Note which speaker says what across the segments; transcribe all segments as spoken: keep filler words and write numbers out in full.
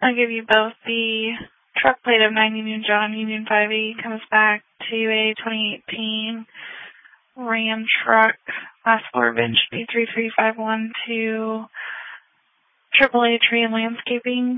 Speaker 1: I'll give you both. The truck plate of nine Union John, Union five E, comes back to a twenty eighteen Ram truck. Last four VIN should be three three five one to triple A Tree and Landscaping.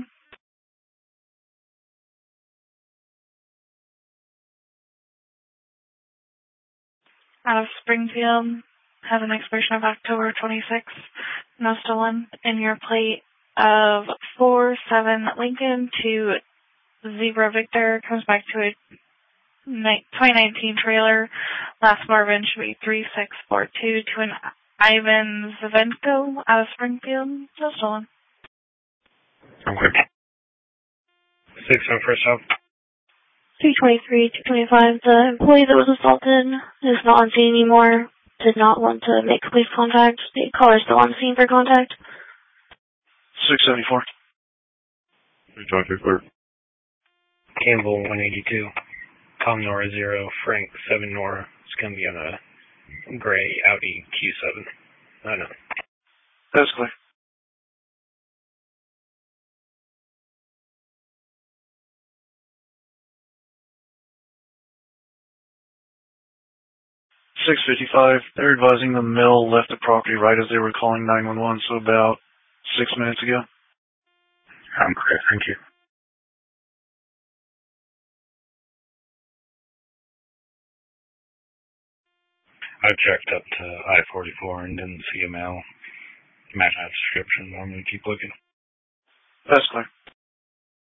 Speaker 1: Out of Springfield, has an expiration of October twenty-sixth. No stolen. And your plate of four seven Lincoln to Zebra Victor comes back to a twenty nineteen trailer. Last Marvin should be three six four two to an Ivan Zavenko out of Springfield. No stolen.
Speaker 2: Okay. Six on first up.
Speaker 3: three twenty-three, two twenty-five. The employee that was assaulted is not on scene anymore. Did not want to make police contact. The caller is still on scene for contact.
Speaker 4: six seventy-four.
Speaker 2: We talked to clerk.
Speaker 5: Campbell one eighty-two. Tom Nora zero. Frank seven Nora. It's going to be on a gray Audi Q seven. I know.
Speaker 4: That's clear. six fifty-five. They're advising the mill left the property right as they were calling nine one one, so about six minutes ago.
Speaker 2: I'm clear, thank you. I checked up to I forty-four and didn't see a male match that description. I'm going to keep looking.
Speaker 4: That's clear.